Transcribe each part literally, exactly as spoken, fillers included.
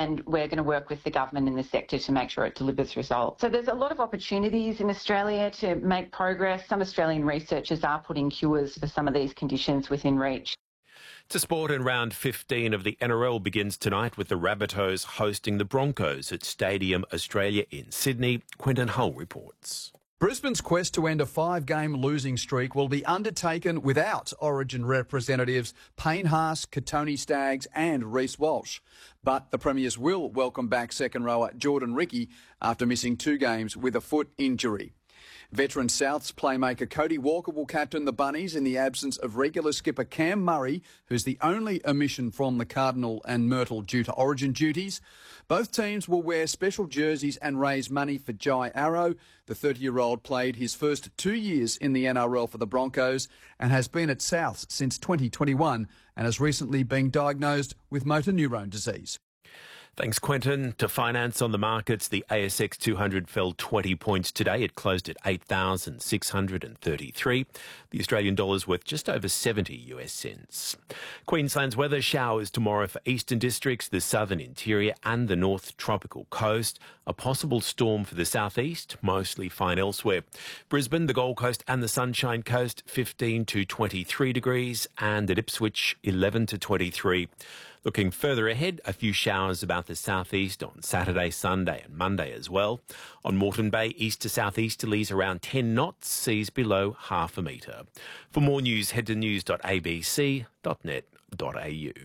and we're going to work with the government and the sector to make sure it delivers results. So there's a lot of opportunities in Australia to make progress. Some Australian researchers are putting cures for some of these conditions within reach. To sport, in round fifteen of the N R L begins tonight with the Rabbitohs hosting the Broncos at Stadium Australia in Sydney. Quentin Hull reports. Brisbane's quest to end a five-game losing streak will be undertaken without Origin representatives Payne Haas, Katoni Staggs and Reece Walsh. But the Premiers will welcome back second rower Jordan Riki after missing two games with a foot injury. Veteran Souths playmaker Cody Walker will captain the Bunnies in the absence of regular skipper Cam Murray, who's the only omission from the Cardinal and Myrtle due to Origin duties. Both teams will wear special jerseys and raise money for Jai Arrow. The thirty-year-old played his first two years in the N R L for the Broncos and has been at Souths since twenty twenty-one and has recently been diagnosed with motor neurone disease. Thanks, Quentin. To finance on the markets, the A S X two hundred fell twenty points today. It closed at eight thousand six hundred thirty-three. The Australian dollar's worth just over seventy U S cents. Queensland's weather: showers tomorrow for eastern districts, the southern interior and the north tropical coast. A possible storm for the southeast, mostly fine elsewhere. Brisbane, the Gold Coast and the Sunshine Coast, fifteen to twenty-three degrees, and at Ipswich, eleven to twenty-three. Looking further ahead, a few showers about the southeast on Saturday, Sunday and Monday as well. On Moreton Bay, east to southeasterlies around ten knots, seas below half a metre. For more news, head to news dot a b c dot net dot a u.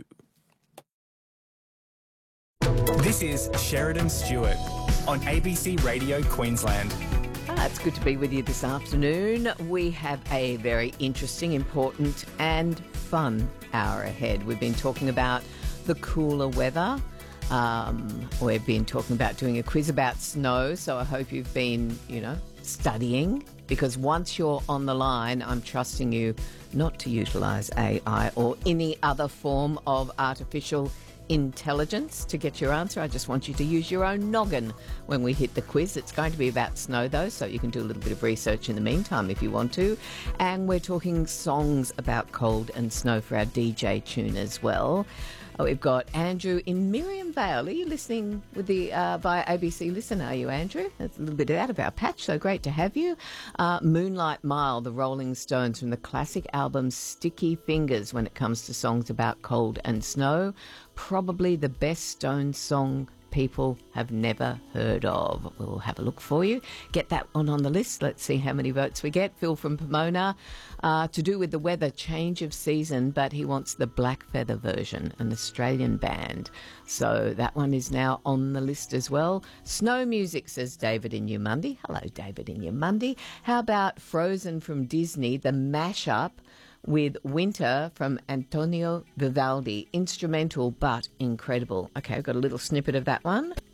This is Sheridan Stewart on A B C Radio Queensland. Ah, it's good to be with you this afternoon. We have a very interesting, important and fun hour ahead. We've been talking about the cooler weather. Um, we've been talking about doing a quiz about snow, so I hope you've been, you know, studying, because once you're on the line, I'm trusting you not to utilise A I or any other form of artificial intelligence to get your answer. I just want you to use your own noggin when we hit the quiz. It's going to be about snow, though, so you can do a little bit of research in the meantime if you want to. And we're talking songs about cold and snow for our D J tune as well. Oh, we've got Andrew in Miriam Vale. Are you listening with the uh, via A B C Listen, are you, Andrew? That's a little bit out of our patch, so great to have you. Uh, Moonlight Mile, the Rolling Stones, from the classic album Sticky Fingers when it comes to songs about cold and snow. Probably the best Stones song people have never heard of. We'll have a look for you. Get that one on the list. Let's see how many votes we get. Phil from Pomona, uh, to do with the weather, change of season, but he wants the Black Feather version, an Australian band. So that one is now on the list as well. Snow music, says David in Yamundi. Hello, David in Yamundi. How about Frozen from Disney, the mashup with Winter from Antonio Vivaldi. Instrumental but incredible. Okay, I've got a little snippet of that one.